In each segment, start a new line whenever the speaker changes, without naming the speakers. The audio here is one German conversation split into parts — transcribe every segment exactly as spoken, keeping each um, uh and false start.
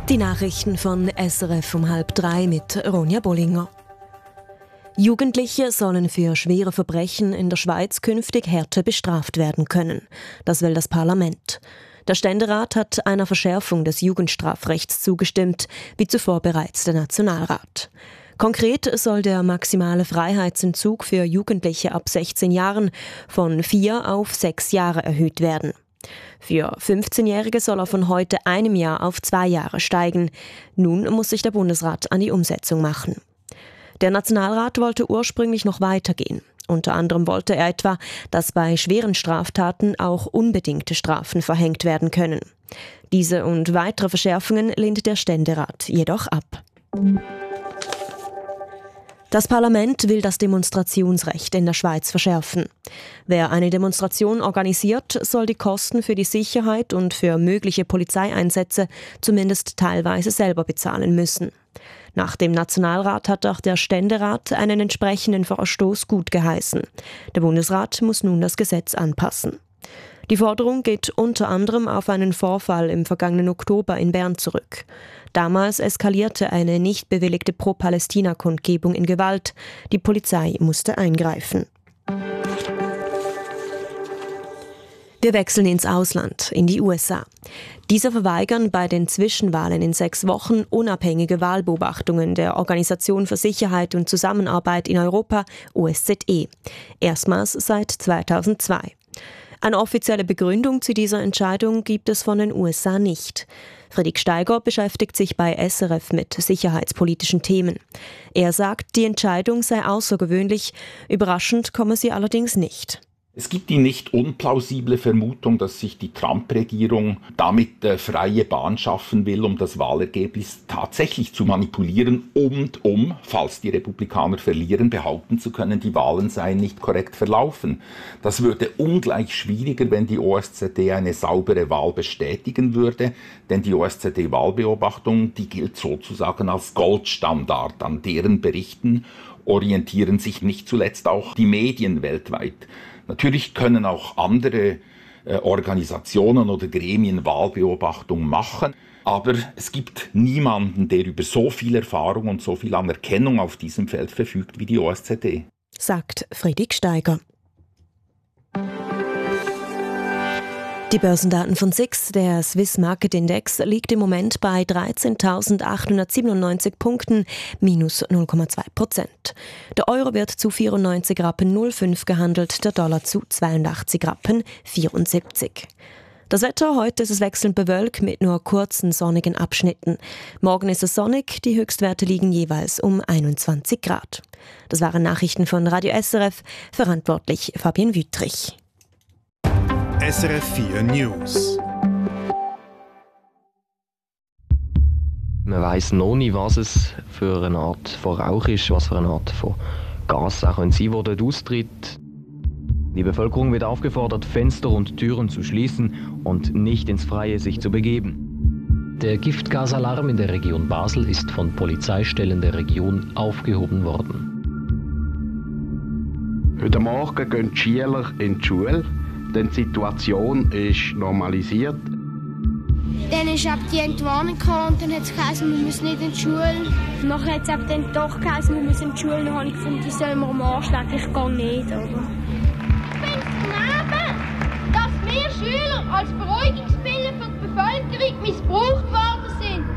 Die Nachrichten von S R F um halb drei mit Ronja Bollinger. Jugendliche sollen für schwere Verbrechen in der Schweiz künftig härter bestraft werden können. Das will das Parlament. Der Ständerat hat einer Verschärfung des Jugendstrafrechts zugestimmt, wie zuvor bereits der Nationalrat. Konkret soll der maximale Freiheitsentzug für Jugendliche ab sechzehn Jahren von vier auf sechs Jahre erhöht werden. Für fünfzehnjährige soll er von heute einem Jahr auf zwei Jahre steigen. Nun muss sich der Bundesrat an die Umsetzung machen. Der Nationalrat wollte ursprünglich noch weitergehen. Unter anderem wollte er etwa, dass bei schweren Straftaten auch unbedingte Strafen verhängt werden können. Diese und weitere Verschärfungen lehnt der Ständerat jedoch ab. Das Parlament will das Demonstrationsrecht in der Schweiz verschärfen. Wer eine Demonstration organisiert, soll die Kosten für die Sicherheit und für mögliche Polizeieinsätze zumindest teilweise selber bezahlen müssen. Nach dem Nationalrat hat auch der Ständerat einen entsprechenden Verstoß gutgeheißen. Der Bundesrat muss nun das Gesetz anpassen. Die Forderung geht unter anderem auf einen Vorfall im vergangenen Oktober in Bern zurück. Damals eskalierte eine nicht bewilligte Pro-Palästina-Kundgebung in Gewalt. Die Polizei musste eingreifen. Wir wechseln ins Ausland, in die U S A. Diese verweigern bei den Zwischenwahlen in sechs Wochen unabhängige Wahlbeobachtungen der Organisation für Sicherheit und Zusammenarbeit in Europa, O S Z E. Erstmals seit zweitausendzwei. Eine offizielle Begründung zu dieser Entscheidung gibt es von den U S A nicht. Friedrich Steiger beschäftigt sich bei S R F mit sicherheitspolitischen Themen. Er sagt, die Entscheidung sei außergewöhnlich, überraschend komme sie allerdings nicht.
Es gibt die nicht unplausible Vermutung, dass sich die Trump-Regierung damit äh, freie Bahn schaffen will, um das Wahlergebnis tatsächlich zu manipulieren und um, falls die Republikaner verlieren, behaupten zu können, die Wahlen seien nicht korrekt verlaufen. Das würde ungleich schwieriger, wenn die O S Z E eine saubere Wahl bestätigen würde, denn die O S Z E-Wahlbeobachtung, die gilt sozusagen als Goldstandard. An deren Berichten orientieren sich nicht zuletzt auch die Medien weltweit. Natürlich können auch andere äh, Organisationen oder Gremien Wahlbeobachtung machen, aber es gibt niemanden, der über so viel Erfahrung und so viel Anerkennung auf diesem Feld verfügt wie die O S Z E.
Sagt Friedrich Steiger. Die Börsendaten von S I X, der Swiss Market Index, liegt im Moment bei dreizehntausendachthundertsiebenundneunzig Punkten, minus null Komma zwei Prozent. Der Euro wird zu vierundneunzig Rappen null fünf gehandelt, der Dollar zu zweiundachtzig Rappen vierundsiebzig. Das Wetter: heute ist es wechselnd bewölkt mit nur kurzen sonnigen Abschnitten. Morgen ist es sonnig, die Höchstwerte liegen jeweils um einundzwanzig Grad. Das waren Nachrichten von Radio S R F, verantwortlich Fabienne Wüttrich.
S R F vier News.
Man weiss noch nicht, was es für eine Art von Rauch ist, was für eine Art von Gas auch sein kann, das dort austritt. Die Bevölkerung wird aufgefordert, Fenster und Türen zu schließen und nicht ins Freie sich zu begeben.
Der Giftgasalarm in der Region Basel ist von Polizeistellen der Region aufgehoben worden.
Heute Morgen gehen die Schüler in die Schule. Denn die Situation ist normalisiert.
Dann ist ab die Entwarnung gekommen und dann hat es geheißen, wir müssen nicht in die Schule. Nachher hat es ab dann doch geheißen, wir müssen in die Schule. Dann habe ich gefunden, die sollen wir am Arsch legen, ich gehe nicht. Oder?
Ich bin daneben, dass wir Schüler als Beruhigungsmittel für die Bevölkerung missbraucht worden sind.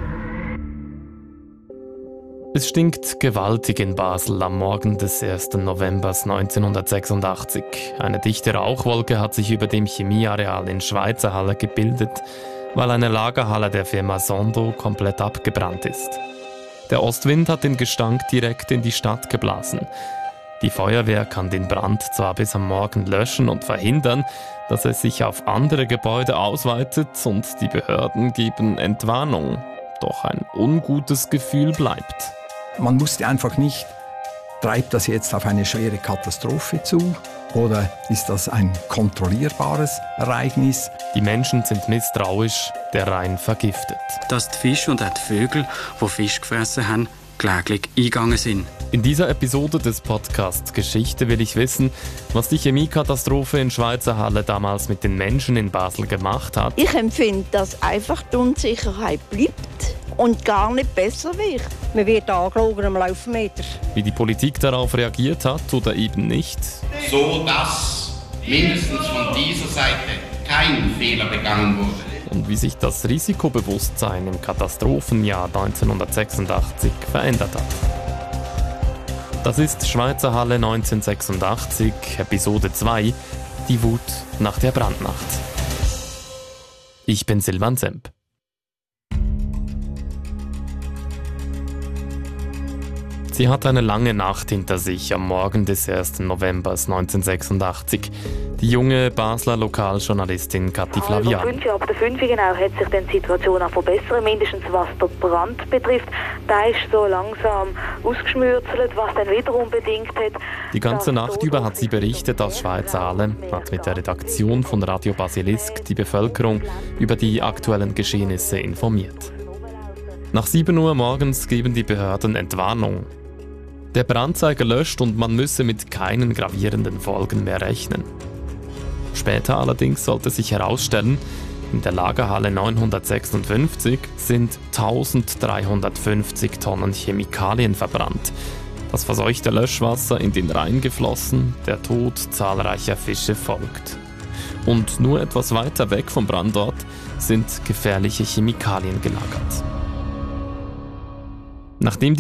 Es stinkt gewaltig in Basel am Morgen des ersten November neunzehnhundertsechsundachtzig. Eine dichte Rauchwolke hat sich über dem Chemieareal in Schweizerhalle gebildet, weil eine Lagerhalle der Firma Sondo komplett abgebrannt ist. Der Ostwind hat den Gestank direkt in die Stadt geblasen. Die Feuerwehr kann den Brand zwar bis am Morgen löschen und verhindern, dass es sich auf andere Gebäude ausweitet, und die Behörden geben Entwarnung. Doch ein ungutes Gefühl bleibt.
Man wusste einfach nicht, treibt das jetzt auf eine schwere Katastrophe zu oder ist das ein kontrollierbares Ereignis?
Die Menschen sind misstrauisch, der Rhein vergiftet.
Dass die Fische und auch die Vögel, die Fisch gefressen haben, kläglich eingegangen sind.
In dieser Episode des Podcasts Geschichte will ich wissen, was die Chemiekatastrophe in Schweizerhalle damals mit den Menschen in Basel gemacht hat.
Ich empfinde, dass einfach die Unsicherheit bleibt und gar nicht besser wird. Man wird angeschaut am Laufmeter.
Wie die Politik darauf reagiert hat oder eben nicht.
So dass mindestens von dieser Seite kein Fehler begangen wurde.
Und wie sich das Risikobewusstsein im Katastrophenjahr neunzehnhundertsechsundachtzig verändert hat. Das ist Schweizer Halle neunzehnhundertsechsundachtzig, Episode zwei, die Wut nach der Brandnacht. Ich bin Silvan Semp. Sie hat eine lange Nacht hinter sich am Morgen des ersten November neunzehnhundertsechsundachtzig. Die junge Basler Lokaljournalistin Kathi Flavian.
Um fünf Uhr ab der fünf genau hat sich dann die Situation auch verbessert, mindestens was den Brand betrifft. Der ist so langsam ausgeschmürzelt, was dann wiederum bedingt hat.
Die ganze Nacht über hat sie berichtet aus Schweizer Halle, hat mit der Redaktion von Radio Basilisk die Bevölkerung über die aktuellen Geschehnisse informiert. Nach sieben Uhr morgens geben die Behörden Entwarnung. Der Brand sei gelöscht und man müsse mit keinen gravierenden Folgen mehr rechnen. Später allerdings sollte sich herausstellen, in der Lagerhalle neunhundertsechsundfünfzig sind eintausenddreihundertfünfzig Tonnen Chemikalien verbrannt. Das verseuchte Löschwasser in den Rhein geflossen, der Tod zahlreicher Fische folgt. Und nur etwas weiter weg vom Brandort sind gefährliche Chemikalien gelagert. Nachdem